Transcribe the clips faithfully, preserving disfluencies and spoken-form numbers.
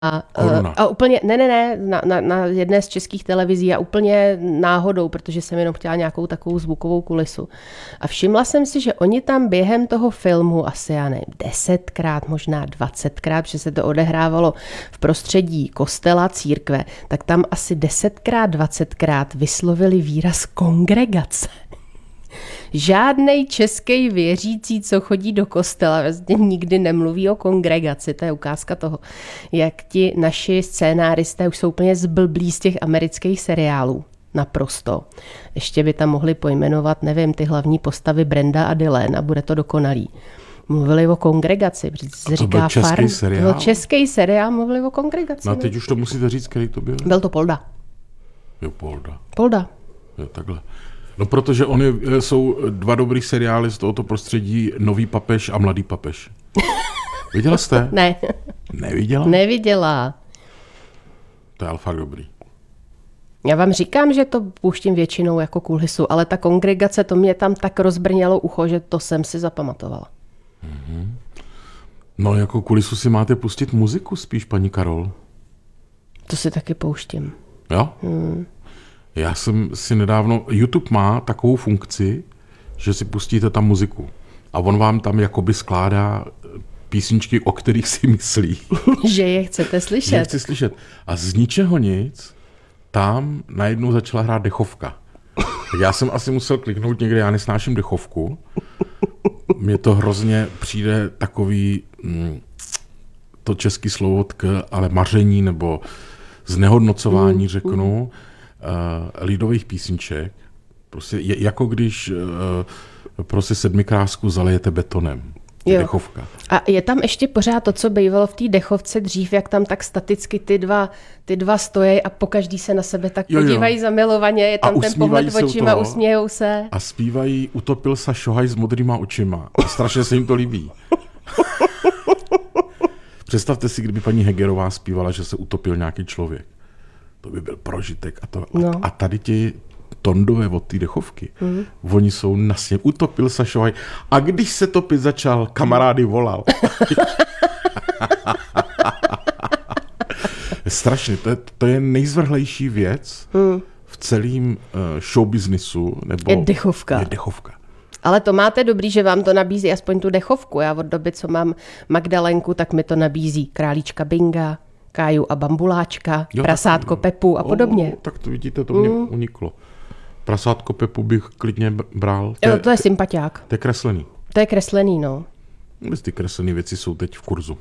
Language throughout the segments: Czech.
A, a úplně, ne, ne, ne, na, na, na jedné z českých televizí a úplně náhodou, protože jsem jenom chtěla nějakou takovou zvukovou kulisu. A všimla jsem si, že oni tam během toho filmu asi, já nevím, desetkrát, možná dvacetkrát, protože se to odehrávalo v prostředí kostela, církve, tak tam asi desetkrát, dvacetkrát vyslovili výraz kongregace. Žádnej český věřící, co chodí do kostela, vlastně nikdy nemluví o kongregaci. To je ukázka toho, jak ti naši scénáristé už jsou úplně zblblí z těch amerických seriálů. Naprosto. Ještě by tam mohli pojmenovat, nevím, ty hlavní postavy Brenda a Dylan a bude to dokonalý. Mluvili o kongregaci. A to byl český farm. seriál? To byl český seriál, mluvili o kongregaci. No a teď už to musíte říct, který to byl? Byl to Polda. Jo, Polda. Polda. Jo, takhle. No, protože oni jsou dva dobrý seriály z tohoto prostředí, Nový papež a Mladý papež. Viděla jste? Ne. Neviděla? Neviděla. To je ale fakt dobrý. Já vám říkám, že to pouštím většinou jako kulisu, ale ta kongregace, to mě tam tak rozbrnělo ucho, že to jsem si zapamatovala. Mm-hmm. No, jako kulisu si máte pustit muziku spíš, paní Karol. To si taky pouštím. Jo? Hmm. Já jsem si nedávno, YouTube má takovou funkci, že si pustíte tam muziku a on vám tam jakoby skládá písničky, o kterých si myslí. Že je chcete slyšet. Že je chci slyšet. A z ničeho nic tam najednou začala hrát dechovka. Tak já jsem asi musel kliknout někde, já nesnáším dechovku. Mně to hrozně přijde takový, mm, to český slovo tk, ale maření nebo znehodnocování, mm, řeknu, mm. Uh, lidových písniček. Prostě je, jako když uh, prostě sedmikrásku zalijete betonem. Dechovka. A je tam ještě pořád to, co bývalo v té dechovce dřív, jak tam tak staticky ty dva, ty dva stojí a pokaždý se na sebe tak jo, podívají jo. zamilovaně, je tam ten pohled očima, usmějou se. A zpívají Utopil sa šohaj s modrýma očima. A strašně se jim to líbí. Představte si, kdyby paní Hegerová zpívala, že se utopil nějaký člověk. To by byl prožitek. A, to, no. a, a tady ti Tondové od té dechovky, mm. oni jsou nasně. Utopil sa šohaj. A když se topit začal, kamarády volal. Strašně. To je, to je nejzvrhlejší věc mm. v celém uh, showbiznisu. Nebo je dechovka. Je dechovka. Ale to máte dobrý, že vám to nabízí aspoň tu dechovku. Já od doby, co mám Magdalenku, tak mi to nabízí Králíčka Binga, Káju a Bambuláčka, jo, Prasátko tak, Pepu a podobně. O, tak to vidíte, to mě mm. uniklo. Prasátko Pepu bych klidně bral. To, jo, to je sympatiák. To je kreslený. To je kreslený, no. Ty kreslené věci jsou teď v kurzu.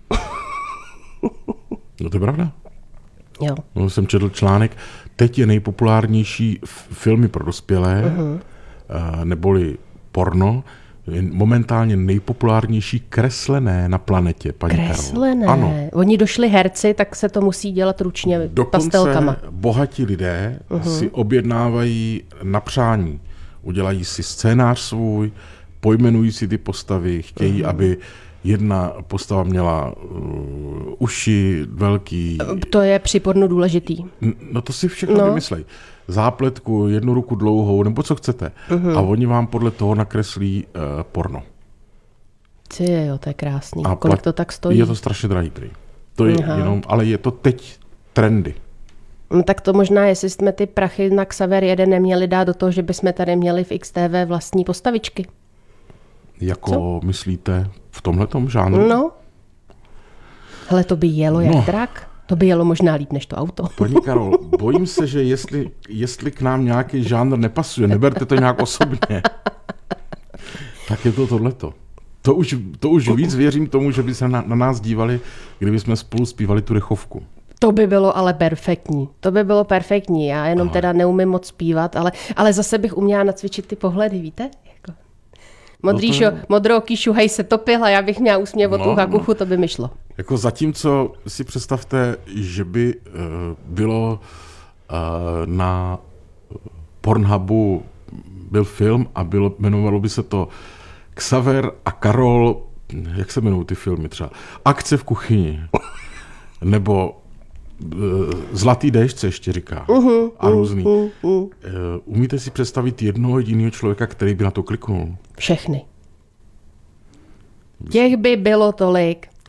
No to je pravda. Jo. No, jsem četl článek, teď je nejpopulárnější filmy pro dospělé, uh-huh. neboli porno, momentálně nejpopulárnější kreslené na planetě, paní Karol. Kreslené? Ano. Oni došli herci, tak se to musí dělat ručně pastelkama. Dokonce bohatí lidé uh-huh. si objednávají na přání. Udělají si scénář svůj, pojmenují si ty postavy, chtějí, uh-huh. aby jedna postava měla uh, uši velký. To je při pornu důležitý. No to si všechno no. vymyslej. Zápletku, jednu ruku dlouhou, nebo co chcete. Uh-huh. A oni vám podle toho nakreslí uh, porno. Ty jo, to je krásný. A kolik to tak stojí? Je to strašně drahý prý. To je uh-huh. jenom, ale je to teď trendy. No, tak to možná, jestli jsme ty prachy na Xaver jeden neměli dát do toho, že bychom tady měli v X T V vlastní postavičky. Jako co? Myslíte v tomhletom žánru? No. Hele, to by jelo jak no. drak. To by jelo možná líp než to auto. Paní Karol, bojím se, že jestli, jestli k nám nějaký žánr nepasuje, neberte to nějak osobně, tak je to tohleto. To už, to už víc věřím tomu, že by se na, na nás dívali, kdyby jsme spolu zpívali tu dechovku. To by bylo ale perfektní. To by bylo perfektní. Já jenom ale. teda neumím moc zpívat, ale, ale zase bych uměla nacvičit ty pohledy, víte? Jako. Modrý no to... šo, modrooký šuhaj se topil a já bych měla úsměv od no, ucha k uchu, to by mi šlo. Jako zatímco si představte, že by uh, bylo uh, na Pornhubu byl film a bylo, jmenovalo by se to Xaver a Karol, jak se jmenují ty filmy třeba? Akce v kuchyni. Nebo uh, Zlatý déšť se ještě říká. Uh-huh, a různý. Uh, uh. Uh, umíte si představit jednoho jediného člověka, který by na to kliknul? Všechny. Těch by bylo tolik.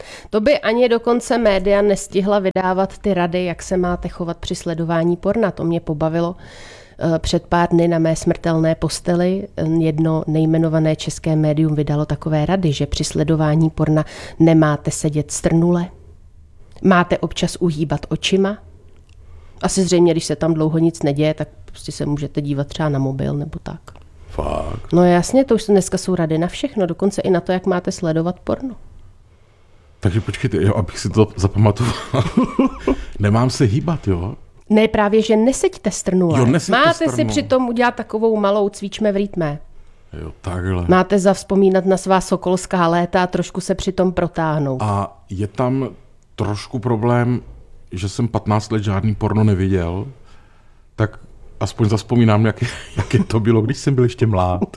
To by ani dokonce média nestihla vydávat ty rady, jak se máte chovat při sledování porna. To mě pobavilo. Před pár dny na mé smrtelné posteli jedno nejmenované české médium vydalo takové rady, že při sledování porna nemáte sedět strnule, máte občas uhýbat očima. Asi zřejmě, když se tam dlouho nic neděje, tak prostě se můžete dívat třeba na mobil nebo tak. Fakt. No jasně, to už dneska jsou rady na všechno, dokonce i na to, jak máte sledovat porno. Takže počkejte, jo, abych si to zapamatoval. Nemám se hýbat, jo? Ne, právě, že neseďte strnule. Jo, neseďte máte strnule. si přitom udělat takovou malou cvičme v rytme. Jo, takhle. Máte zavzpomínat na svá sokolská léta a trošku se přitom protáhnout. A je tam trošku problém, že jsem patnáct let žádný porno neviděl, tak aspoň zavzpomínám, jak, jak to bylo, když jsem byl ještě mlád.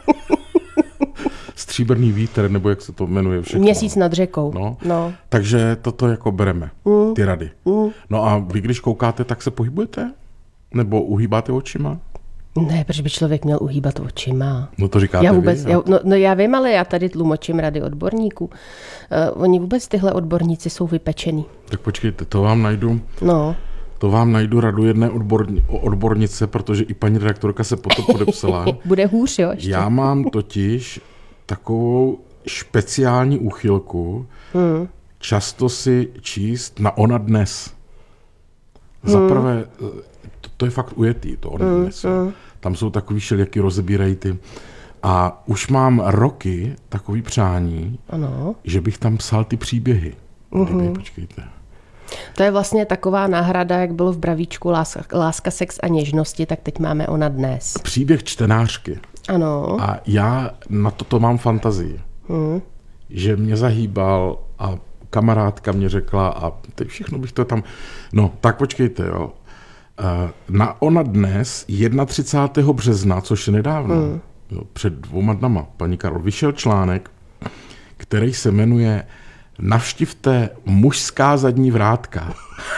Stříbrný vítr, nebo jak se to jmenuje všechno. Měsíc nad řekou. No. No. Takže toto jako bereme, Mm. ty rady. Mm. No a vy, když koukáte, tak se pohybujete? Nebo uhýbáte očima? Ne, proč by člověk měl uhýbat očima? No to říkáte já vůbec, vy. já, no, no já vím, ale já tady tlumočím rady odborníků. Uh, oni vůbec tyhle odborníci jsou vypečený. Tak počkejte, to vám najdu. No. To vám najdu radu jedné odborni, odbornice, protože i paní redaktorka se potom podepsala. Bude hůř, jo? Ještě. Já mám totiž takovou speciální úchylku, hmm. často si číst na Ona dnes. Hmm. Zaprvé, to, to je fakt ujetý, to Ona hmm. dnes. Hmm. Tam jsou takový všelijaký rozebírají ty. A už mám roky takový přání, ano. že bych tam psal ty příběhy. Hmm. Kdyby, počkejte. To je vlastně taková náhrada, jak bylo v Bravíčku láska, láska, sex a něžnosti, tak teď máme Ona dnes. Příběh čtenářky. Ano. A já na toto mám fantazii. Hmm. Že mě zahýbal a kamarádka mě řekla a teď všechno bych to tam... No, tak počkejte, jo. Na Ona dnes třicátého prvního března, což je nedávno, hmm. jo, před dvouma dnama, paní Karol, vyšel článek, který se jmenuje Navštivte mužská zadní vrátka.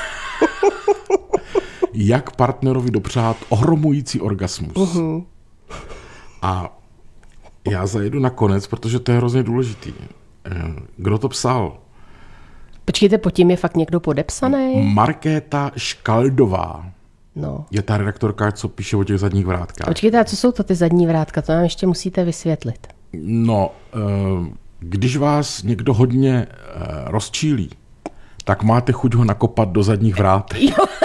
Jak partnerovi dopřát ohromující orgasmus. Uh-huh. A já zajedu na konec, protože to je hrozně důležitý. Kdo to psal? Počkejte, pod tím je fakt někdo podepsaný? Markéta Škaldová. No. Je ta redaktorka, co píše o těch zadních vrátkách. Počkejte, a co jsou to ty zadní vrátka? To nám ještě musíte vysvětlit. No, když vás někdo hodně rozčílí, tak máte chuť ho nakopat do zadních vrátek.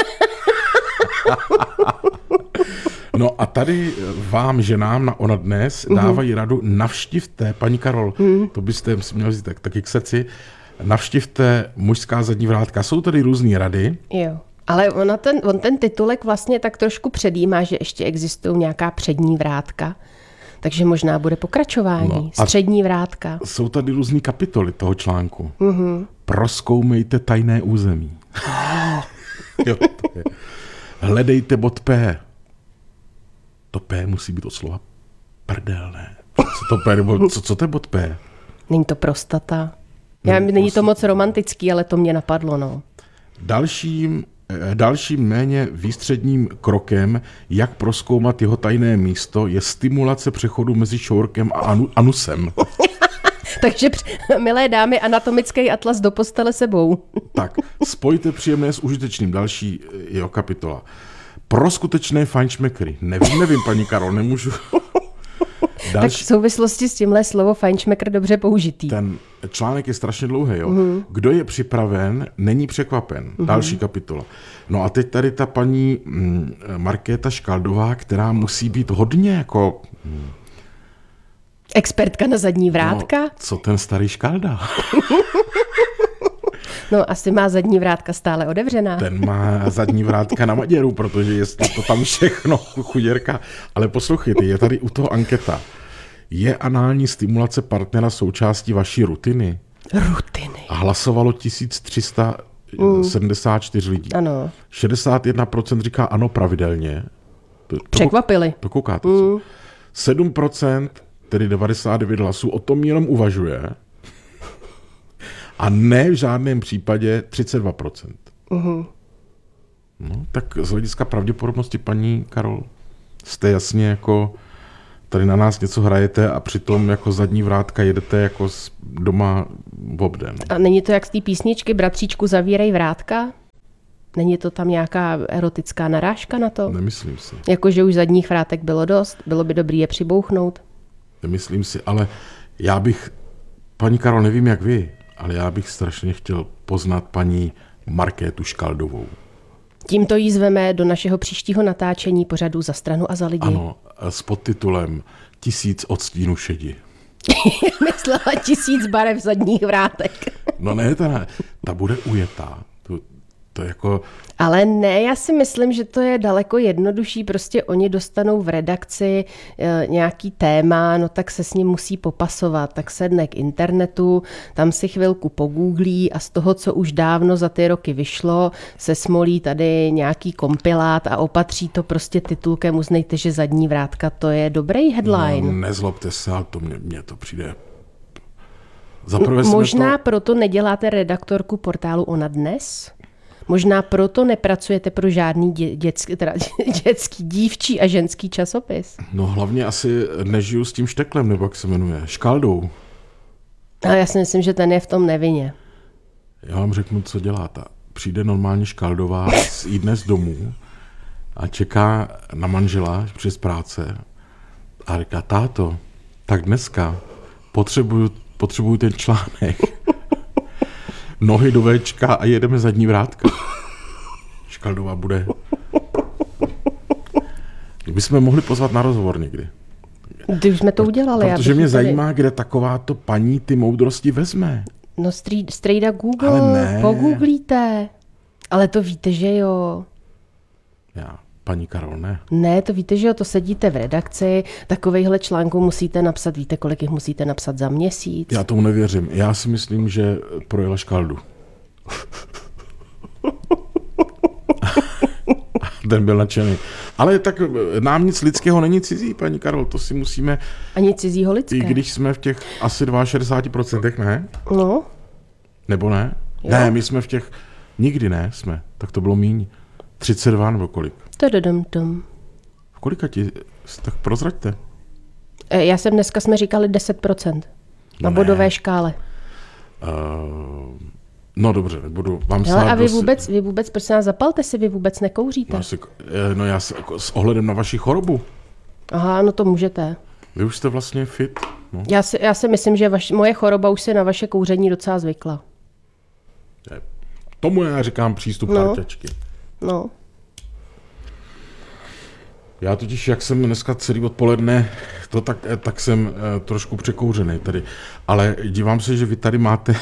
No a tady vám, ženám na Ona dnes, dávají radu, navštivte, paní Karol, mm. to byste si měli vzít tak, taky k srdci, navštivte mužská zadní vrátka. Jsou tady různý rady. Jo. Ale ona ten, on ten titulek vlastně tak trošku předjímá, že ještě existují nějaká přední vrátka. Takže možná bude pokračování. No, střední vrátka. Jsou tady různý kapitoly toho článku. Mm-hmm. Prozkoumejte tajné území. Jo, to je. Hledejte bod P. To P musí být od slova prdel, ne? Co to P, nebo co, co to je bod P? Není to prostata. Já, no, není to moc romantický, ale to mě napadlo, no. Dalším, dalším méně výstředním krokem, jak prozkoumat jeho tajné místo, je stimulace přechodu mezi šourkem a anu, anusem. Takže, milé dámy, anatomický atlas do postele sebou. Tak, spojte příjemné s užitečným. Další jeho kapitola. Pro skutečné fajnšmekry. Nevím, nevím, paní Karol, nemůžu... Další... Tak v souvislosti s tímhle slovo fajnšmekr dobře použitý. Ten článek je strašně dlouhý, jo. Uh-huh. Kdo je připraven, není překvapen. Uh-huh. Další kapitola. No a teď tady ta paní mm, Markéta Škaldová, která musí být hodně jako... Mm, expertka na zadní vrátka? No, co ten starý Škalda? No, asi má zadní vrátka stále otevřená. Ten má zadní vrátka na Maděru, protože je to tam všechno, chuděrka. Ale poslouchejte, je tady u toho anketa. Je anální stimulace partnera součástí vaší rutiny? Rutiny. A hlasovalo tisíc tři sta sedmdesát čtyři mm. lidí. Ano. šedesát jedna procent říká ano pravidelně. To, to, Překvapili. To koukáte, mm. co? sedm procent, tedy devadesát devět hlasů, o tom jenom uvažuje. A ne v žádném případě třicet dva procent. Uh-huh. No, tak z hlediska pravděpodobnosti, paní Karol, jste jasně jako tady na nás něco hrajete a přitom jako zadní vrátka jedete jako doma v obden. A není to jak z té písničky Bratříčku, zavírej vrátka? Není to tam nějaká erotická narážka na to? Nemyslím si. Jako, že už zadních vrátek bylo dost? Bylo by dobrý je přibouchnout? Nemyslím si, ale já bych, paní Karol, nevím jak vy, ale já bych strašně chtěl poznat paní Markétu Škaldovou. Tímto jí zveme do našeho příštího natáčení pořadu Za stranu a za lidi. Ano, s podtitulem Tisíc odstínů šedi. Myslela tisíc barev zadních vrátek. No ne, ta, ne, ta bude ujetá. To, to jako... Ale ne, já si myslím, že to je daleko jednodušší. Prostě oni dostanou v redakci e, nějaký téma, no tak se s ním musí popasovat. Tak sedne k internetu, tam si chvilku pogooglí a z toho, co už dávno za ty roky vyšlo, se smolí tady nějaký kompilát a opatří to prostě titulkem Uznejte, že zadní vrátka, to je dobrý headline. No, nezlobte se, ale to mě, mě to přijde... Zaprvé Možná to... proto neděláte redaktorku portálu Ona dnes? Možná proto nepracujete pro žádný dě, dětský, teda dětský, dívčí a ženský časopis. No hlavně asi nežiju s tím Šteklem, nebo jak se jmenuje, Škaldou. Ale já si myslím, že ten je v tom nevinně. Já vám řeknu, co dělá ta. Přijde normálně Škaldová jí dnes domů a čeká na manžela přes práce a říká, táto, tak dneska potřebuju, potřebuju ten článek. Nohy do véčka a jedeme zadní vrátka. Škaldová bude. Kdybychom mohli pozvat na rozhovor někdy. Když jsme to udělali. Protože mě tady... zajímá, kde takováto paní ty moudrosti vezme. No strejda Google, pogooglíte. Ale to víte, že jo. Já, paní Karol, ne. Ne, to víte, že jo, to sedíte v redakci, takovejhle článku musíte napsat, víte, kolik jich musíte napsat za měsíc. Já tomu nevěřím. Já si myslím, že projela Škaldu. Ten byl nadšený. Ale tak nám nic lidského není cizí, paní Karol, to si musíme... Ani cizího lidské. I když jsme v těch asi šedesát dva procent, ne? No. Nebo ne? Jo. Ne, my jsme v těch... Nikdy ne, jsme. Tak to bylo míň. třicet dva nebo kolik? Tadadum. V kolika ti... Tak prozraďte. Já jsem dneska jsme říkali deset procent. Na no bodové ne. škále. Uh, no dobře, nebudu vám sát. Ale a vy vůbec, vy vůbec, prosím nás, zapalte si, vy vůbec nekouříte. No, si, no já si, s ohledem na vaši chorobu. Aha, no to můžete. Vy už jste vlastně fit. No. Já, si, já si myslím, že vaš, moje choroba už se na vaše kouření docela zvykla. Tomu já říkám přístup no. parťačky. No. Já totiž, jak jsem dneska celý odpoledne, to tak, tak jsem uh, trošku překouřený tady. Ale dívám se, že vy tady máte...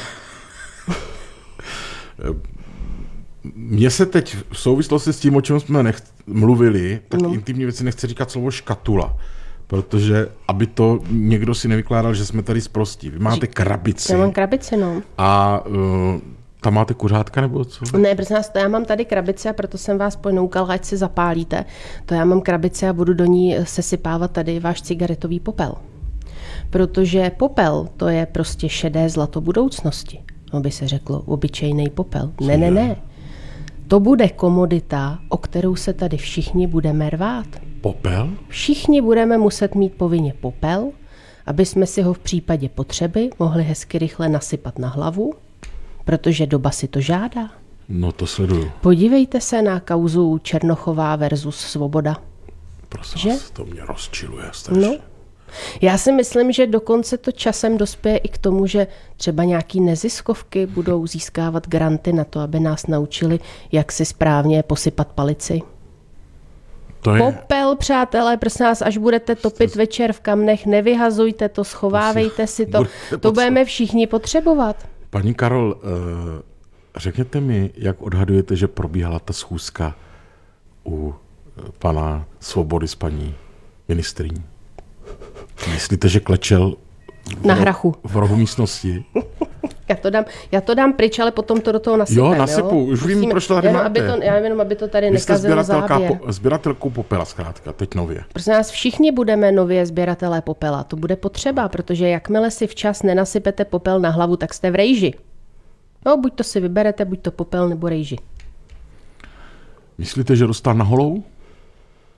Mně se teď v souvislosti s tím, o čem jsme nech... mluvili, tak no. intimní věci nechci říkat slovo škatula. Protože, aby to někdo si nevykládal, že jsme tady sprostí. Vy máte krabici. Já mám krabici, no. A... Uh, tam máte kuřátka nebo co? Ne, prosím vás, to já mám tady krabici a proto jsem vás ponoukala, ať si zapálíte. To já mám krabici a budu do ní sesypávat tady váš cigaretový popel. Protože popel, to je prostě šedé zlato budoucnosti. No by se řeklo, obyčejný popel. Ne, ne, ne. To bude komodita, o kterou se tady všichni budeme rvát. Popel? Všichni budeme muset mít povinně popel, aby jsme si ho v případě potřeby mohli hezky rychle nasypat na hlavu, protože doba si to žádá. No to sleduju. Podívejte se na kauzu Černochová versus Svoboda. Prosím že? Vás, to mě rozčiluje strašně. No. Já si myslím, že dokonce to časem dospěje i k tomu, že třeba nějaký neziskovky budou získávat granty na to, aby nás naučili, jak si správně posypat palici. To je... Popel, přátelé, prosím vás, až budete topit večer v kamnech, nevyhazujte to, schovávejte si to. To budeme všichni potřebovat. Paní Karol, řekněte mi, jak odhadujete, že probíhala ta schůzka u pana Svobody s paní ministryní? Myslíte, že klečel na hrachu v rohu místnosti? Já to dám, já to dám pryč, ale potom to do toho nasypem. Jo, nasypu, jo? Už vím, proč to tady jenom, máte. Aby to, já jenom, aby to tady nekazilo záběr. Po, sběratelkou popela zkrátka, teď nově. Prosím nás, všichni budeme nově sběratelé popela. To bude potřeba, protože jakmile si včas nenasypete popel na hlavu, tak jste v rejži. No, buď to si vyberete, buď to popel nebo rejži. Myslíte, že dostal na holou?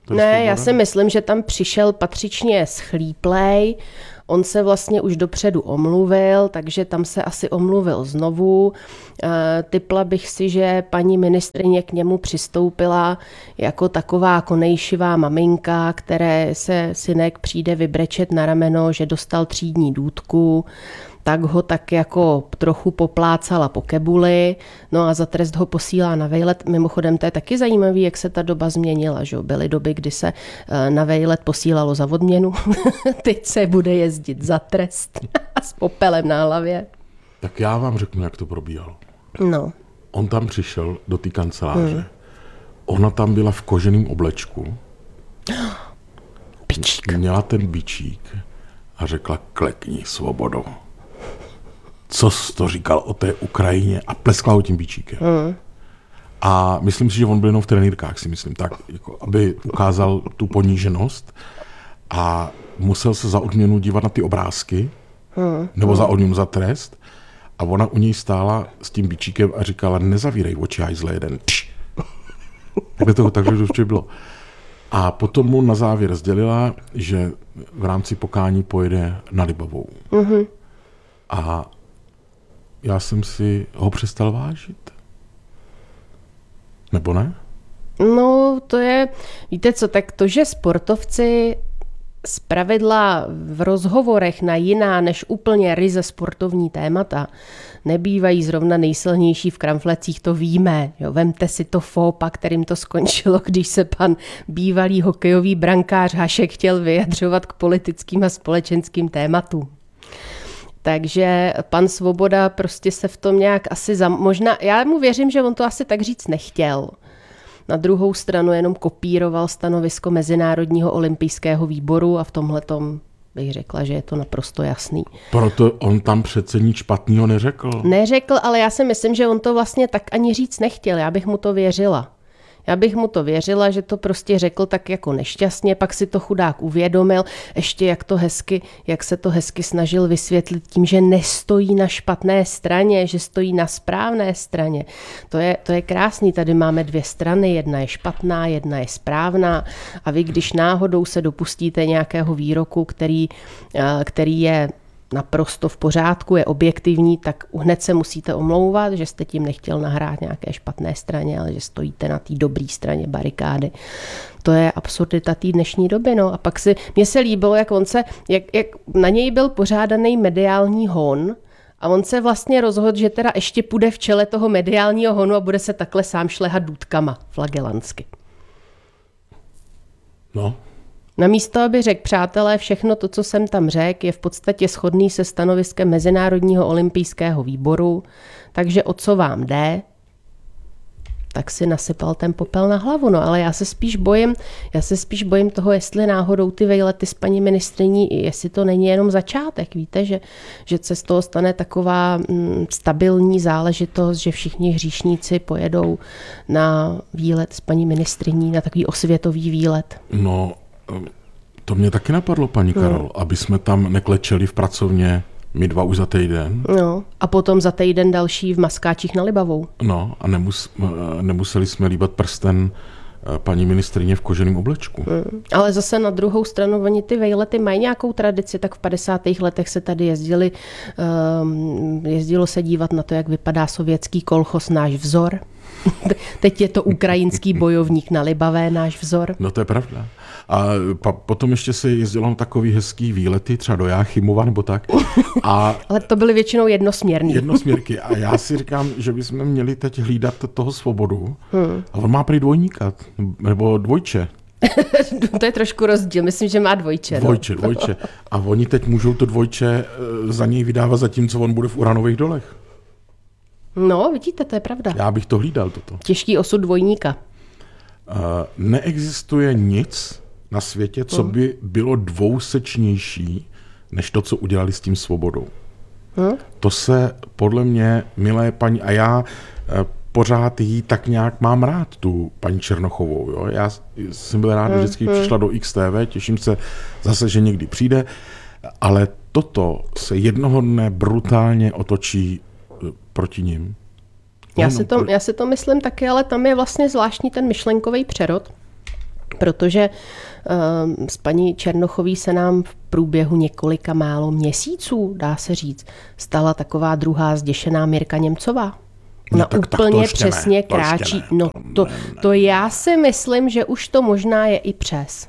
To ne, Svoboda? Já si myslím, že tam přišel patřičně schlíplej, on se vlastně už dopředu omluvil, takže tam se asi omluvil znovu. E, typla bych si, že paní ministryně k němu přistoupila jako taková konejšivá maminka, které se synek přijde vybrečet na rameno, že dostal třídní důtku, tak ho tak jako trochu poplácala po kebuli, no a za trest ho posílá na vejlet. Mimochodem, to je taky zajímavý, jak se ta doba změnila, že byly doby, kdy se na vejlet posílalo za odměnu, teď se bude jezdit za trest s popelem na hlavě. Tak já vám řeknu, jak to probíhalo. No. On tam přišel do té kanceláře, hmm. ona tam byla v koženém oblečku, Bičík. Měla ten bičík a řekla, klekni, Svobodo. Co jsi to říkal o té Ukrajině? A pleskla ho tím bičíkem. Mm. A myslím si, že on byl jenom v trenýrkách, si myslím, tak, jako, aby ukázal tu poníženost a musel se za odměnu dívat na ty obrázky, mm. nebo za odměnu za trest. A ona u něj stála s tím bičíkem a říkala, nezavírej oči, hajzle jeden. Takhle to takže už bylo. A potom mu na závěr sdělila, že v rámci pokání pojede na Libavou. Mm-hmm. A já jsem si ho přestal vážit. Nebo ne? No, to je, víte co, tak to, že sportovci zpravidla v rozhovorech na jiná než úplně ryze sportovní témata nebývají zrovna nejsilnější v kramflecích, to víme. Jo, vemte si to fópa, kterým to skončilo, když se pan bývalý hokejový brankář Hašek chtěl vyjadřovat k politickým a společenským tématům. Takže pan Svoboda prostě se v tom nějak asi zam... možná, já mu věřím, že on to asi tak říct nechtěl. Na druhou stranu jenom kopíroval stanovisko Mezinárodního olympijského výboru a v tomhletom bych řekla, že je to naprosto jasný. Proto on tam přece nic špatného neřekl. Neřekl, ale já si myslím, že on to vlastně tak ani říct nechtěl. Já bych mu to věřila. Já bych mu to věřila, že to prostě řekl tak jako nešťastně, pak si to chudák uvědomil, ještě jak to hezky, jak se to hezky snažil vysvětlit tím, že nestojí na špatné straně, že stojí na správné straně. To je, to je krásný, tady máme dvě strany, jedna je špatná, jedna je správná a vy, když náhodou se dopustíte nějakého výroku, který, který je naprosto v pořádku, je objektivní, tak hned se musíte omlouvat, že jste tím nechtěl nahrát nějaké špatné straně, ale že stojíte na té dobré straně barikády. To je absurdita té dnešní doby. No. A pak si, mně se líbilo, jak, on se, jak, jak na něj byl pořádaný mediální hon a on se vlastně rozhodl, že teda ještě půjde v čele toho mediálního honu a bude se takhle sám šlehat důtkama flagelantsky. No. Namísto, aby řekl, přátelé, všechno to, co jsem tam řekl, je v podstatě shodný se stanoviskem Mezinárodního olympijského výboru, takže o co vám jde, tak si nasypal ten popel na hlavu. No, ale já se spíš bojím, já se spíš bojím toho, jestli náhodou ty vejlety s paní ministryní, jestli to není jenom začátek. Víte, že, že se z toho stane taková mm, stabilní záležitost, že všichni hříšníci pojedou na výlet s paní ministryní, na takový osvětový výlet. No, to mě taky napadlo, paní Karol, hmm. aby jsme tam neklečeli v pracovně my dva už za týden. No, a potom za týden další v Maskáčích na Libavou. No, a nemus, nemuseli jsme líbat prsten paní ministryně v koženém oblečku. Hmm. Ale zase na druhou stranu, oni ty vejlety mají nějakou tradici, tak v padesátých letech se tady jezdili, um, jezdilo se dívat na to, jak vypadá sovětský kolchos, náš vzor. Teď je to ukrajinský bojovník na Libavé, náš vzor. No to je pravda. A pa, potom ještě se jezdilo na takový hezký výlety, třeba do Jáchymova nebo tak. A ale to byly většinou jednosměrný. Jednosměrky. A já si říkám, že bychom měli teď hlídat toho Svobodu. Hmm. A on má prý dvojníka, nebo dvojče. To je trošku rozdíl, myslím, že má dvojče. Dvojče, no. dvojče. A oni teď můžou to dvojče za něj vydávat, zatímco on bude v uranových dolech. No, vidíte, to je pravda. Já bych to hlídal, toto. Těžký osud dvojníka. Uh, neexistuje nic na světě, co by bylo dvousečnější, než to, co udělali s tím Svobodou. Hmm? To se podle mě, milé paní, a já uh, pořád jí tak nějak mám rád, tu paní Černochovou. Jo? Já jsem byl rád, že hmm. vždycky přišla do X T V, těším se zase, že někdy přijde, ale toto se jednoho dne brutálně otočí proti nim. Já si, to, já si to myslím taky, ale tam je vlastně zvláštní ten myšlenkový přerod, Protože um, s paní Černochový se nám v průběhu několika málo měsíců, dá se říct, stala taková druhá zděšená Mirka Němcová. Ona no, úplně přesně ne, kráčí. Ne, no to, to já si myslím, že už to možná je i přes.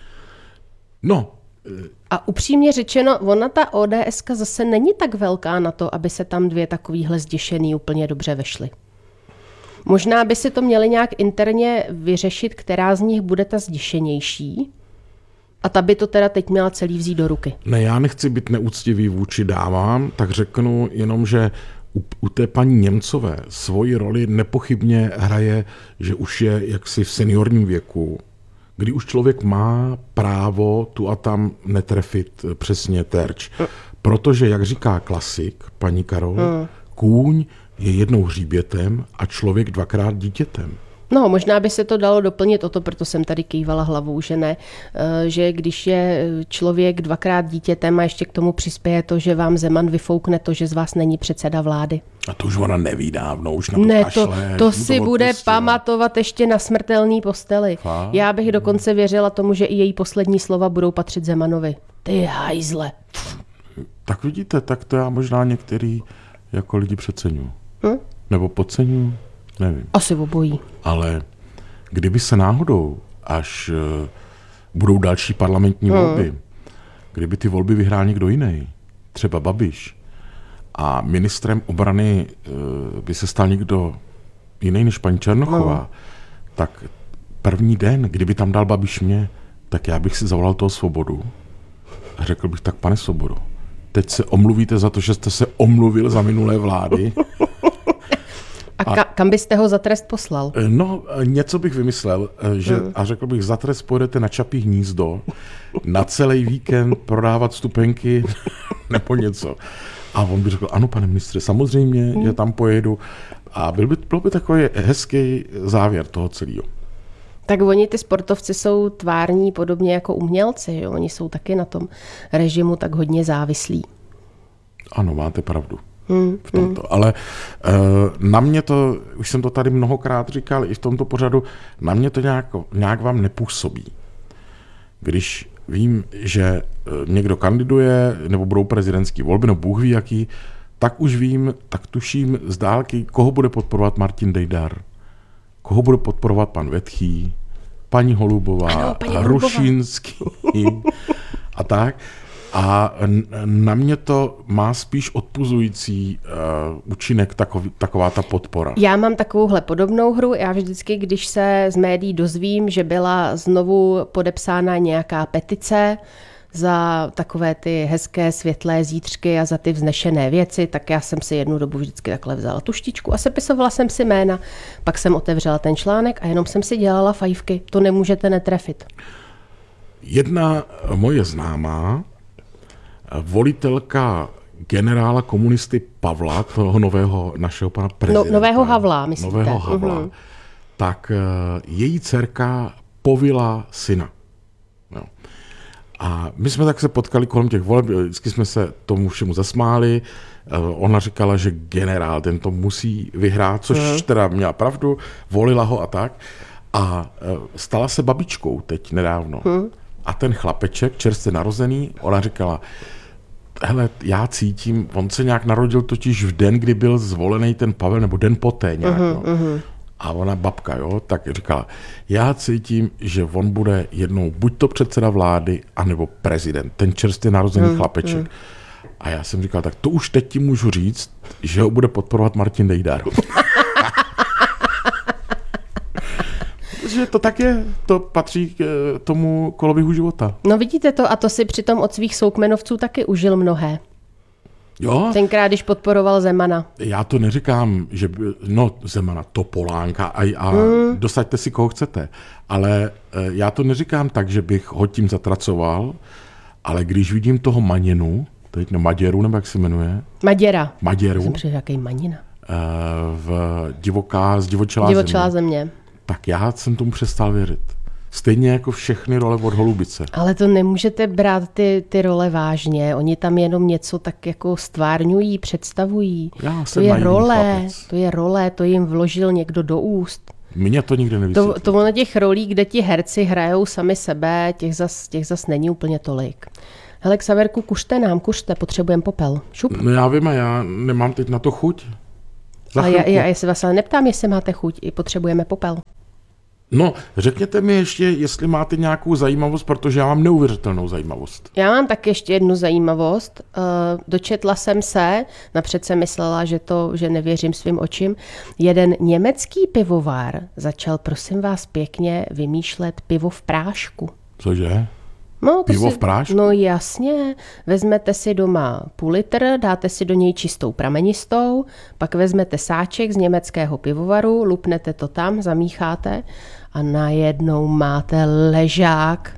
No. A upřímně řečeno, ona ta ODSka zase není tak velká na to, aby se tam dvě takovýhle zděšený úplně dobře vešly. Možná by si to měli nějak interně vyřešit, která z nich bude ta zděšenější. A ta by to teda teď měla celý vzít do ruky. Ne, já nechci být neúctivý vůči dámám, tak řeknu jenom, že u, u té paní Němcové svoji roli nepochybně hraje, že už je jaksi v seniorním věku, kdy už člověk má právo tu a tam netrefit přesně terč. Protože, jak říká klasik, paní Karol, hmm. kůň je jednou hříbětem a člověk dvakrát dítětem. No, možná by se to dalo doplnit o to, proto jsem tady kývala hlavou, že ne, že když je člověk dvakrát dítětem a ještě k tomu přispěje to, že vám Zeman vyfoukne to, že z vás není předseda vlády. A to už ona neví dávno, už na to Ne, kašle, to, to si to bude odpustila. Pamatovat ještě na smrtelný posteli. Fakt? Já bych dokonce věřila tomu, že i její poslední slova budou patřit Zemanovi. Ty hajzle. Tak vidíte, tak to já možná některý jako lidi přeceňuji. Hm? Nebo podceňuji, nevím. Asi obojí. Ale kdyby se náhodou, až uh, budou další parlamentní hmm. volby, kdyby ty volby vyhrál někdo jiný, třeba Babiš, a ministrem obrany uh, by se stal někdo jiný než paní Černochová, hmm. tak první den, kdyby tam dal Babiš mě, tak já bych si zavolal toho Svobodu a řekl bych, tak pane Svobodo, teď se omluvíte za to, že jste se omluvil za minulé vlády. A, a kam byste ho za trest poslal? No, něco bych vymyslel, že, hmm. a řekl bych, za trest pojedete na Čapí hnízdo, na celý víkend prodávat vstupenky nebo něco. A on by řekl, ano, pane ministře, samozřejmě, hmm. že tam pojedu. A byl by, byl by takový hezký závěr toho celého. Tak oni, ty sportovci, jsou tvární podobně jako umělci. Jo? Oni jsou taky na tom režimu tak hodně závislí. Ano, máte pravdu. Hmm, v tomto. Hmm. Ale uh, na mě to, už jsem to tady mnohokrát říkal, i v tomto pořadu, na mě to nějak, nějak vám nepůsobí. Když vím, že někdo kandiduje, nebo budou prezidentský volby, no Bůh ví jaký, tak už vím, tak tuším z dálky, koho bude podporovat Martin Dejdar, koho bude podporovat pan Vetchý, paní Holubová, ano, paní Hrušínský a tak. A na mě to má spíš odpuzující uh, účinek takový, taková ta podpora. Já mám takovouhle podobnou hru. Já vždycky, když se z médií dozvím, že byla znovu podepsána nějaká petice za takové ty hezké světlé zítřky a za ty vznešené věci, tak já jsem si jednu dobu vždycky takhle vzala tuštičku a sepisovala jsem si jména. Pak jsem otevřela ten článek a jenom jsem si dělala fajfky. To nemůžete netrefit. Jedna moje známá, volitelka generála komunisty Pavla, toho nového našeho pana prezidenta. No, nového Havla, myslíte? Nového Havla. Uh-huh. Tak její dcerka povila syna. No. A my jsme tak se potkali kolem těch voleb, vždycky jsme se tomu všemu zasmáli. Ona říkala, že generál ten to musí vyhrát, což uh-huh. teda měla pravdu, volila ho a tak. A stala se babičkou teď nedávno. Uh-huh. A ten chlapeček, čerstvě narozený, ona říkala, hele, já cítím, on se nějak narodil totiž v den, kdy byl zvolený ten Pavel, nebo den poté nějak. Uh-huh, no. uh-huh. A ona babka, jo, tak říkala, já cítím, že on bude jednou buď to předseda vlády, anebo prezident, ten čerstvě narozený uh-huh, chlapeček. Uh-huh. A já jsem říkal, tak to už teď ti můžu říct, že ho bude podporovat Martin Dejdar. Že to tak je, to patří k tomu koloběhu života. No vidíte to, a to si přitom od svých soukmenovců taky užil mnohé. Jo. Tenkrát, když podporoval Zemana. Já to neříkám, že by, no Zemana, Topolánka a, a mm. dosaďte si, koho chcete. Ale já to neříkám tak, že bych ho tím zatracoval, ale když vidím toho Maněnu, teď ne Maděru, nebo jak se jmenuje? Maděra. Maděru. Jsem přijel, jaký Manina. V divoká, z divočelá, divočelá země. země. Tak já jsem tomu přestal věřit. Stejně jako všechny role od Holubice. Ale to nemůžete brát ty, ty role vážně. Oni tam jenom něco tak jako stvárňují, představují. Já to je role, chlapec. to je role, to jim vložil někdo do úst. Mně to nikdy nevysvětlí. To, to na těch rolí, kde ti herci hrajou sami sebe, těch zas, těch zas není úplně tolik. Hele, Xaverku, kuřte nám, kuřte, potřebujeme popel. Šup. No já vím, a já nemám teď na to chuť. A já, já, já se vás ale neptám, jestli máte chuť, i potřebujeme popel. No, řekněte mi ještě, jestli máte nějakou zajímavost, protože já mám neuvěřitelnou zajímavost. Já mám tak ještě jednu zajímavost. Dočetla jsem se, napřed jsem myslela, že, to, že nevěřím svým očím. Jeden německý pivovar začal, prosím vás pěkně, vymýšlet pivo v prášku. Cože? No, Pivo si, v prášku? No jasně, vezmete si doma půl litr, dáte si do něj čistou pramenistou, pak vezmete sáček z německého pivovaru, lupnete to tam, zamícháte a najednou máte ležák.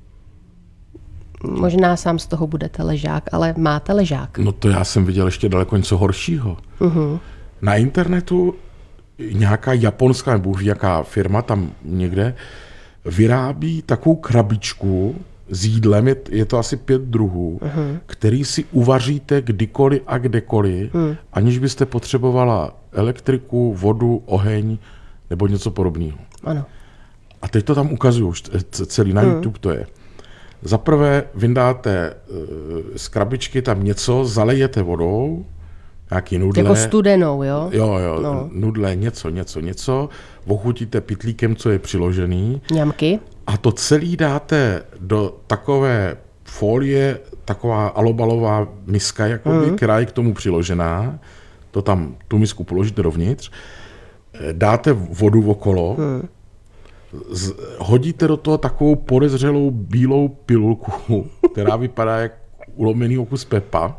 Možná sám z toho budete ležák, ale máte ležák. No to já jsem viděl ještě daleko něco horšího. Uh-huh. Na internetu nějaká japonská, nebo už jaká firma tam někde, vyrábí takovou krabičku s jídlem, je, je to asi pět druhů, uh-huh. který si uvaříte kdykoliv a kdekoliv, uh-huh. aniž byste potřebovala elektriku, vodu, oheň nebo něco podobného. Ano. A teď to tam ukazuju, celý na uh-huh. YouTube to je. Zaprvé vyndáte z krabičky tam něco, zalejete vodou, nějaký nudle. Jako studenou, jo? Jo, jo, no. Nudle, něco, něco, něco. Ochutíte pytlíkem, co je přiložený. Ňamky. A to celý dáte do takové folie, taková alobalová miska, jakoby, mm. která je k tomu přiložená. To tam, tu misku položíte dovnitř. Dáte vodu okolo. Mm. Z, hodíte do toho takovou podezřelou bílou pilulku, která vypadá jak ulomený kus pepa.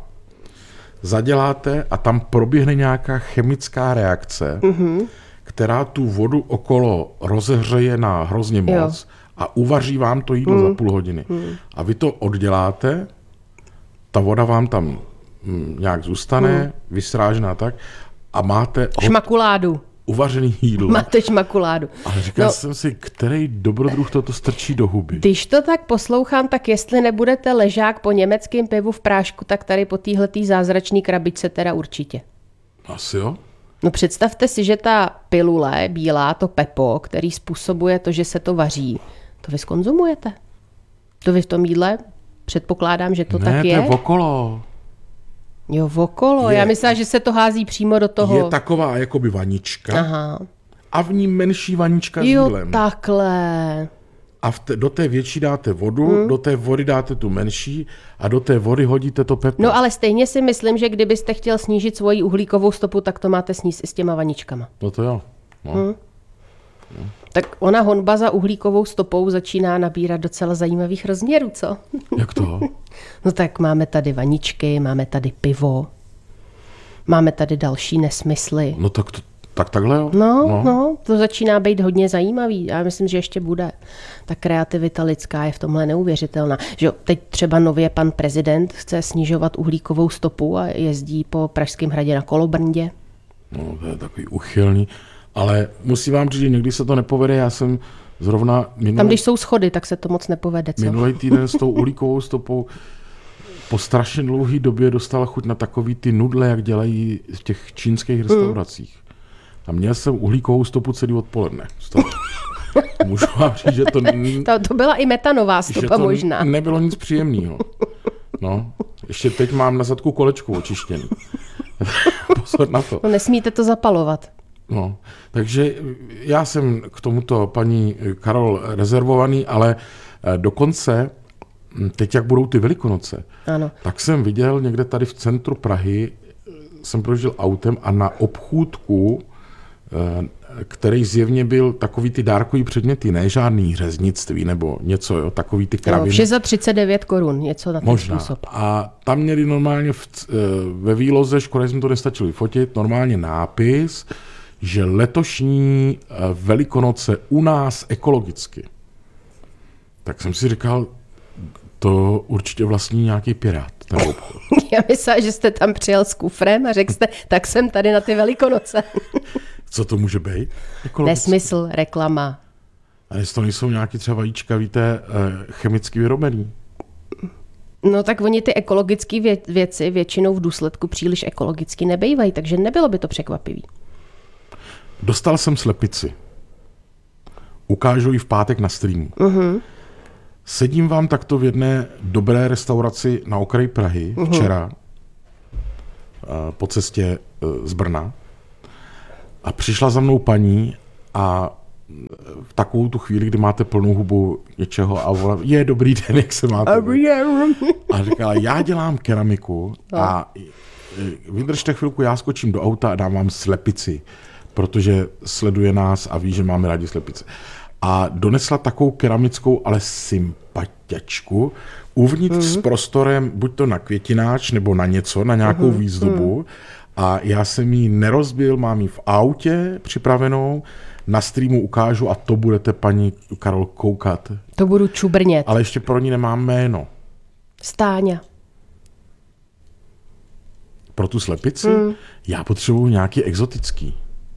Zaděláte a tam proběhne nějaká chemická reakce, mm-hmm. která tu vodu okolo rozehřeje na hrozně moc jo. a uvaří vám to jídlo mm. za půl hodiny. Mm. A vy to odděláte, ta voda vám tam mm, nějak zůstane, mm. vysrážená tak, a máte šmakuládu. Uvařený jídlo. Máte šmakuládu. Ale říkal no, jsem si, který dobrodruh toto strčí do huby. Když to tak poslouchám, tak jestli nebudete ležák po německém pivu v prášku, tak tady po téhletý zázračný krabičce teda určitě. Asi jo? No představte si, že ta pilule bílá, to pepo, který způsobuje to, že se to vaří, to vy skonzumujete. To vy v tom jídle předpokládám, že to ne, tak je. Ne, to je okolo. Jo, okolo. Je, já myslela, že se to hází přímo do toho. Je taková jakoby vanička. Aha. A v ní menší vanička jo, s jídlem. Jo, takhle. A v te, do té větší dáte vodu, hmm. do té vody dáte tu menší a do té vody hodíte to pepo. No ale stejně si myslím, že kdybyste chtěl snížit svoji uhlíkovou stopu, tak to máte sníst i s těma vaničkama. No to jo. No. Hmm. No. Tak ona honba za uhlíkovou stopou začíná nabírat docela zajímavých rozměrů, co? Jak to? No tak máme tady vaničky, máme tady pivo, máme tady další nesmysly. No tak, to, tak takhle jo. No, no. no, to začíná být hodně zajímavý. Já myslím, že ještě bude. Ta kreativita lidská je v tomhle neuvěřitelná. Že teď třeba nově pan prezident chce snižovat uhlíkovou stopu a jezdí po Pražském hradě na kolobrndě. No, to je takový uchylný. Ale musím vám říct, že někdy se to nepovede. Já jsem zrovna... Minulý, tam, když jsou schody, tak se to moc nepovede, co? Minulý týden s tou uhlíkovou stopou po strašně dlouhé době dostala chuť na takový ty nudle, jak dělají v těch čínských restauracích. Hmm. A měl jsem uhlíkovou stopu celý odpoledne. Můžu vám říct, že to... to... To byla i metanová stopa možná. Nebylo nic příjemného. No, ještě teď mám na zadku kolečku očištěný. Pozor na to. No, nesmíte to zapalovat. No, takže já jsem k tomuto paní Karol rezervovaný, ale dokonce teď, jak budou ty Velikonoce, ano. tak jsem viděl někde tady v centru Prahy, jsem prožil autem a na obchůdku, který zjevně byl takový ty dárkový předměty, ne žádný řeznictví nebo něco, jo, takový ty kraviny. Vše za třicet devět korun, něco na ten možná. Způsob. A tam měli normálně v, ve výloze, škoda, jsme to nestačili fotit, normálně nápis, že letošní Velikonoce u nás ekologicky. Tak jsem si říkal, to určitě vlastní nějaký pirát. Já myslela, že jste tam přijel s kufrem a řekl jste, tak jsem tady na ty Velikonoce. Co to může být? Nesmysl, reklama. A jestli to nejsou nějaký třeba vajíčka, víte, chemicky vyrobený? No tak oni ty ekologické vě- věci většinou v důsledku příliš ekologicky nebejvají, takže nebylo by to překvapivý. Dostal jsem slepici. ukážu ji v pátek na streamu. Uh-huh. Sedím vám takto v jedné dobré restauraci na okraji Prahy uh-huh. včera po cestě z Brna a přišla za mnou paní a v takovou tu chvíli, kdy máte plnou hubu něčeho a volá, je dobrý den, jak se máte. A říkala, já dělám keramiku a vydržte chvilku, já skočím do auta a dám vám slepici, protože sleduje nás a ví, že máme rádi slepice. A donesla takovou keramickou, ale sympatiačku, uvnitř mm. s prostorem, buď to na květináč, nebo na něco, na nějakou mm. výzdobu. Mm. A já jsem ji nerozbil, mám ji v autě připravenou, na streamu ukážu a to budete, paní Karol, koukat. To budu čubrnět. Ale ještě pro ní nemám jméno. Stáňa. Pro tu slepici? Mm. Já potřebuju nějaký exotický.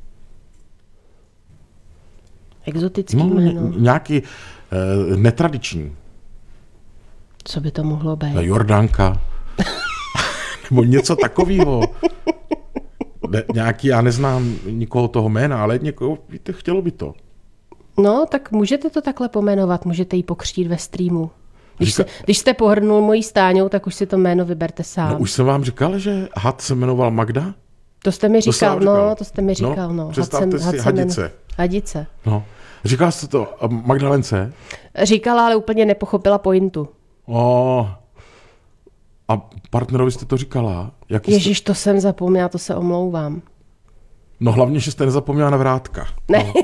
Exotický no, jméno? Nějaký uh, netradiční. Co by to mohlo být? Jordánka. Nebo něco takového. Ne, nějaký, já neznám nikoho toho jména, ale někoho, víte, chtělo by to. No, tak můžete to takhle pomenovat, můžete ji pokřtít ve streamu. Když, Říka... se, když jste pohrnul mojí Stáňou, tak už si to jméno vyberte sám. No, už jsem vám říkal, že had se jmenoval Magda? To jste mi říkal, to no, to jste mi říkal, no. no představte had si had hadice. Jmen... Hadice. No. Říkala jste to Magdalence? Říkala, ale úplně nepochopila pointu. Oh. A partnerovi jste to říkala? Jaký Ježiš, jste... to jsem zapomněla, to se omlouvám. No hlavně, že jste nezapomněla na Vrátka. Ne. No,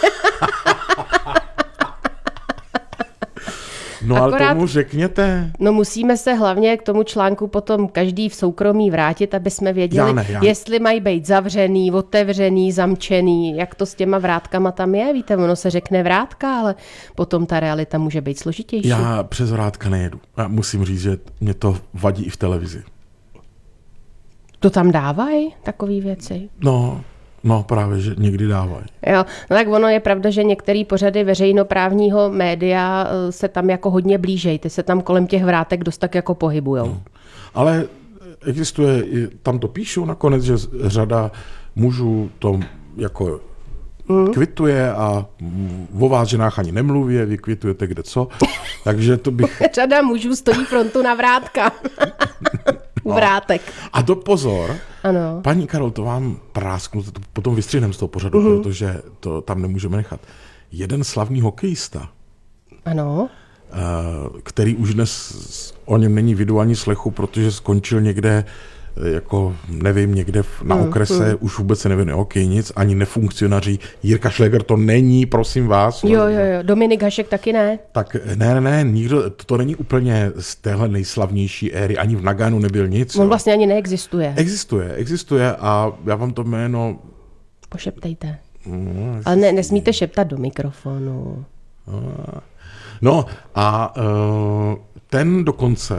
no ale Akorát... tomu řekněte. No musíme se hlavně k tomu článku potom každý v soukromí vrátit, aby jsme věděli, já ne, já... jestli mají být zavřený, otevřený, zamčený, jak to s těma vrátkama tam je. Víte, ono se řekne vrátka, ale potom ta realita může být složitější. Já přes vrátka nejedu. Já musím říct, že mě to vadí i v televizi. To tam dávají takový věci? No, no právě, že někdy dávají. Jo, no tak ono je pravda, že některé pořady veřejnoprávního média se tam jako hodně blížej, ty se tam kolem těch vrátek dost tak jako pohybujou. No. Ale existuje, tam to píšou nakonec, že řada mužů to jako mm. kvituje a o vás ženách ani nemluví, vy kvitujete kde co, takže to bych... Řada mužů stojí frontu na vrátka. U vrátek. A to pozor, ano. Paní Karol, to vám prásknu, to potom vystřihneme z toho pořadu, uh-huh. protože to tam nemůžeme nechat. Jeden slavný hokejista, ano. který už dnes o něm není vidu ani slechu, protože skončil někde, jako nevím, někde na mm, okrese, mm. už vůbec se nevěnuje hokej, nic, ani nefunkcionaří. Jirka Šléger to není, prosím vás. Jo, jo, jo, Dominik Hašek taky ne. Tak ne, ne, ne, nikdo, to, to není úplně z téhle nejslavnější éry, ani v Naganu nebyl nic. On jo. vlastně ani neexistuje. Existuje, existuje a já vám to jméno... Pošeptejte. No, ale ne, nesmíte šeptat do mikrofonu. No a uh, ten dokonce...